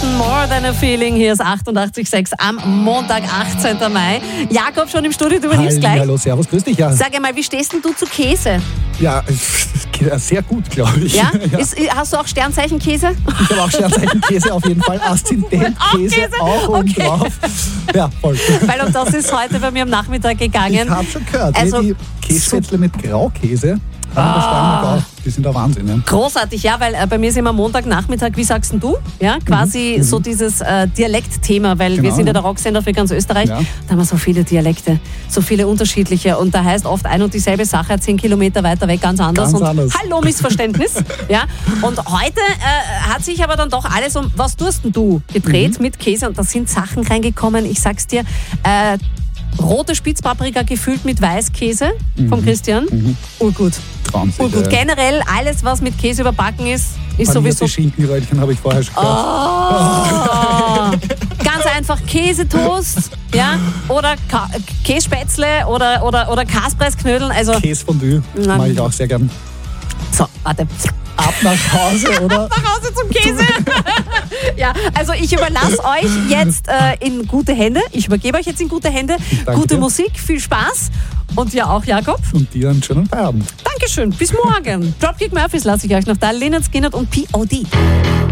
More Than a Feeling. Hier ist 88,6 am Montag, 18. Mai. Jakob schon im Studio, du übernimmst gleich. Hallo, servus, grüß dich. Ja. Sag einmal, wie stehst denn du zu Käse? Ja, sehr gut, glaube ich. Ja? Hast du auch Sternzeichen-Käse? Ich habe auch Sternzeichen-Käse auf jeden Fall. Aszendent-Käse auch oben drauf. Ja, voll. Weil um das ist heute bei mir am Nachmittag gegangen. Ich habe schon gehört, Also, die Kässpätzle mit Graukäse haben der Steiermark auch. Die sind der Wahnsinn. Ja. Großartig, ja, weil bei mir ist immer Montagnachmittag, wie sagst denn du? Ja, quasi so dieses Dialektthema, weil wir sind ja der Rocksender für ganz Österreich. Ja. Da haben wir so viele Dialekte, so viele unterschiedliche und da heißt oft ein und dieselbe Sache 10 Kilometer weiter weg ganz anders. Ganz anders. Hallo Missverständnis. Ja. Und heute hat sich aber dann doch alles um, was tust denn du, gedreht mit Käse und da sind Sachen reingekommen, ich sag's dir, rote Spitzpaprika gefüllt mit Weißkäse vom Christian. Urgut. Wahnsinn. Urgut. Generell alles, was mit Käse überbacken ist sowieso. Schinkenröllchen habe ich vorher schon gehört. Ganz einfach Käsetoast, ja, oder Kässpätzle oder Kaspressknödeln. Also, Käsefondue mag ich auch sehr gern. so, warte. Ab nach Hause, oder? Nach Hause zum Käse. Ja, also ich überlasse euch jetzt in gute Hände. Ich übergebe euch jetzt in gute Hände. Danke Gute dir. Musik, viel Spaß. Und ja auch Jakob. Und dir einen schönen Feierabend. Dankeschön, bis morgen. Dropkick Murphys lasse ich euch noch da. Lynyrd Skynyrd und P.O.D.